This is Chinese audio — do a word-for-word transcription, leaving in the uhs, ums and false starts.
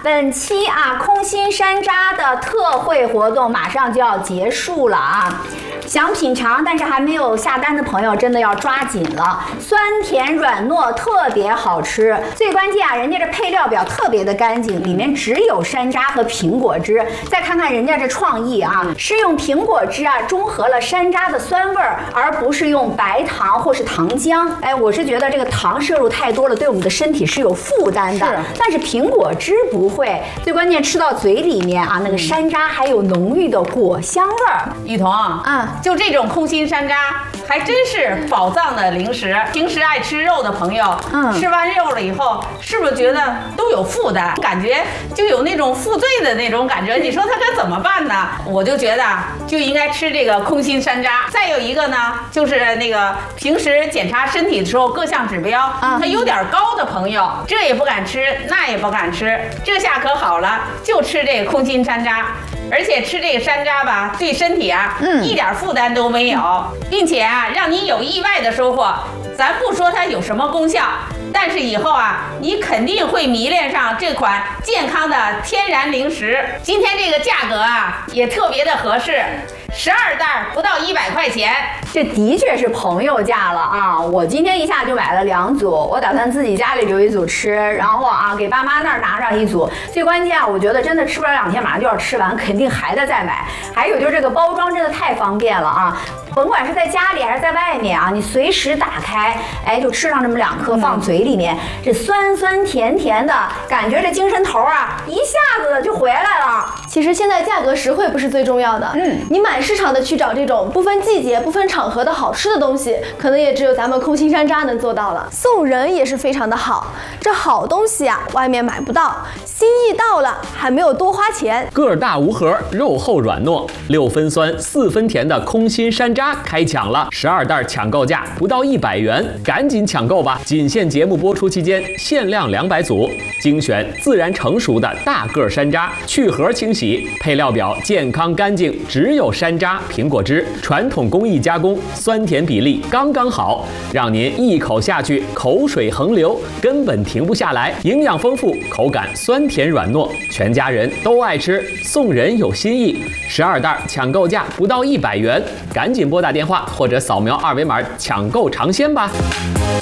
本期啊空心山楂的特惠活动马上就要结束了啊！想品尝但是还没有下单的朋友，真的要抓紧了。酸甜软糯，特别好吃。最关键啊，人家这配料表特别的干净，里面只有山楂和苹果汁。再看看人家这创意啊，是用苹果汁啊中和了山楂的酸味儿，而不是用白糖或是糖浆。哎，我是觉得这个糖摄入太多了，对我们的身体是有负担的。是，但是苹果汁不会。最关键吃到嘴里面啊，那个山楂还有浓郁的果香味儿。 雨桐啊， 嗯。 就这种空心山楂，还真是宝藏的零食。平时爱吃肉的朋友，嗯，吃完肉了以后，是不是觉得都有负担，感觉就有那种负罪的那种感觉？你说他该怎么办呢？我就觉得就应该吃这个空心山楂。再有一个呢，就是那个平时检查身体的时候，各项指标它有点高的朋友，这也不敢吃，那也不敢吃，这下可好了，就吃这个空心山楂。而且吃这个山楂吧，对身体啊，嗯，一点负担都没有，并且啊，让你有意外的收获。咱不说它有什么功效，但是以后啊，你肯定会迷恋上这款健康的天然零食。今天这个价格啊，也特别的合适。十二袋不到一百块钱， 这的确是朋友价了啊！我今天一下就买了两组，我打算自己家里留一组吃，然后啊给爸妈那儿拿上一组。最关键啊，我觉得真的吃不了两天，马上就要吃完，肯定还得再买。还有就是这个包装真的太方便了啊！甭管是在家里还是在外面啊，你随时打开，哎，就吃上这么两颗放嘴里面，这酸酸甜甜的感觉，这精神头啊一下子就回来了。 其实现在价格实惠不是最重要的，嗯，你满市场的去找这种不分季节、不分场合的好吃的东西，可能也只有咱们空心山楂能做到了。送人也是非常的好，这好东西啊，外面买不到，心意到了还没有多花钱。 个儿大无核，肉厚软糯，六分酸四分甜的空心山楂开抢了，十二袋抢购价不到一百元，赶紧抢购吧！仅限节目播出期间，限量两百组，精选自然成熟的大个山楂，去核清洗，配料表健康干净，只有山楂、苹果汁，传统工艺加工，酸甜比例刚刚好，让您一口下去口水横流，根本停不下来。营养丰富，口感酸甜软糯，全家人都爱吃，送人有新意。十二袋抢购价不到一百元，赶紧拨打电话或者扫描二维码抢购尝鲜吧。